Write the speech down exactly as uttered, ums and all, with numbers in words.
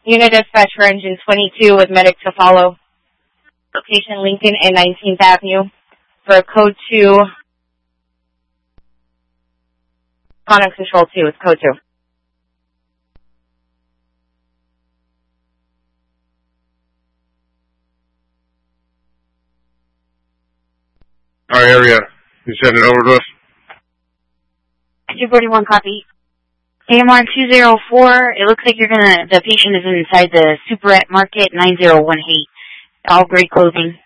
Unit dispatch for engine twenty-two with medic to follow. Location Lincoln and nineteenth Avenue for code two. Contact control two, it's code two. Our area, you send it over to us? two forty-one, copy. A M R two oh four, it looks like you're gonna, the patient is inside the Superette Market nine oh one eight. All gray clothing.